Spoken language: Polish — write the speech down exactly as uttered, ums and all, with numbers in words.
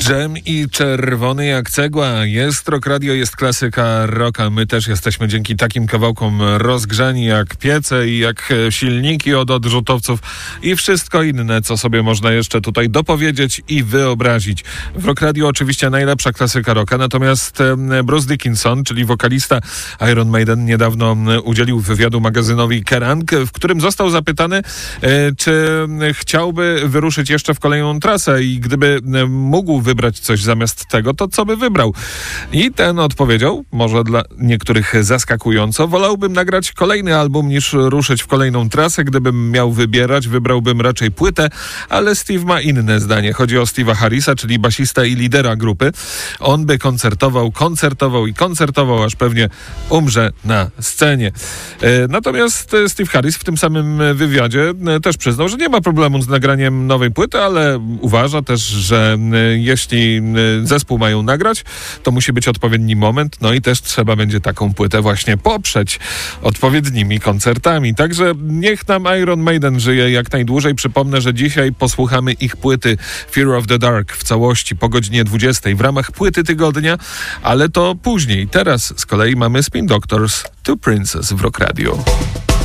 Dżem i czerwony jak cegła. Jest Rock Radio, jest klasyka rocka. My też jesteśmy dzięki takim kawałkom rozgrzani jak piece i jak silniki od odrzutowców i wszystko inne, co sobie można jeszcze tutaj dopowiedzieć i wyobrazić. W Rock Radio oczywiście najlepsza klasyka rocka, natomiast Bruce Dickinson, czyli wokalista Iron Maiden, niedawno udzielił wywiadu magazynowi Kerrang, w którym został zapytany, czy chciałby wyruszyć jeszcze w kolejną trasę i gdyby mógł wybrać coś zamiast tego, to co by wybrał? I ten odpowiedział, może dla niektórych zaskakująco, wolałbym nagrać kolejny album niż ruszyć w kolejną trasę. Gdybym miał wybierać, wybrałbym raczej płytę, ale Steve ma inne zdanie. Chodzi o Steve'a Harrisa, czyli basista i lidera grupy. On by koncertował, koncertował i koncertował, aż pewnie umrze na scenie. Natomiast Steve Harris w tym samym wywiadzie też przyznał, że nie ma problemu z nagraniem nowej płyty, ale uważa też, że jeśli zespół mają nagrać, to musi być odpowiedni moment, no i też trzeba będzie taką płytę właśnie poprzeć odpowiednimi koncertami. Także niech nam Iron Maiden żyje jak najdłużej. Przypomnę, że dzisiaj posłuchamy ich płyty Fear of the Dark w całości po godzinie dwudziestej w ramach płyty tygodnia, ale to później. Teraz z kolei mamy Spin Doctors, Two Princes w Rock Radio.